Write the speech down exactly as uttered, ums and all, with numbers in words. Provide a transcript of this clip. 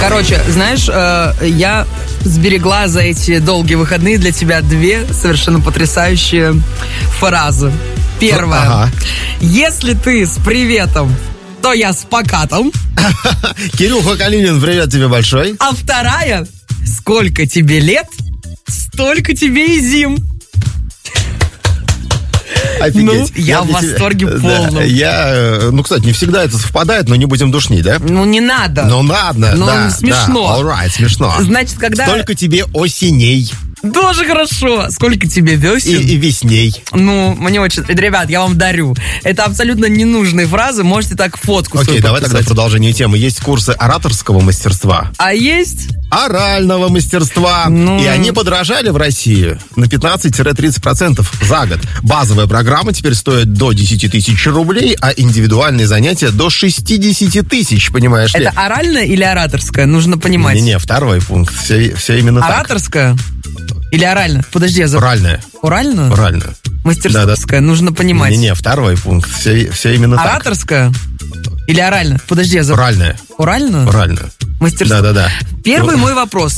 Короче, знаешь, э, я сберегла за эти долгие выходные для тебя две совершенно потрясающие фразы. Первая. Ага. Если ты с приветом, то я с покатом. Кирюха Калинин, привет тебе большой. А вторая. Сколько тебе лет, столько тебе и зим. Офигеть. Ну, я, я в восторге тебя, полном. Да, я, ну, кстати, не всегда это совпадает, но не будем душнить, да? Ну, не надо. Ну, надо, ну, да. смешно. Да, all right, смешно. Значит, когда... Столько тебе осеней. Тоже хорошо. Сколько тебе весен? И, и весней. Ну, мне очень... Ребят, я вам дарю. Это абсолютно ненужные фразы. Можете так фотку Окей, свою давай подписать. тогда продолжение темы. Есть курсы ораторского мастерства. А есть... орального мастерства. Ну... И они подорожали в России на пятнадцать-тридцать процентов за год. Базовая программа теперь стоит до десять тысяч рублей, а индивидуальные занятия до шестьдесят тысяч, понимаешь ли? Это оральное или ораторское? Нужно понимать. Не-не, второй пункт. Все, все именно так. Ораторское? Или орально? Подожди, я забыл. Оральное. Орально? Оральное. Мастерское, да, да. Нужно понимать. Не-не, второй пункт. Все, все именно так. Ораторское? Или орально? Подожди, я забыл. Оральное. Орально? Оральное. Мастерское. Да-да-да. Первый мой вопрос.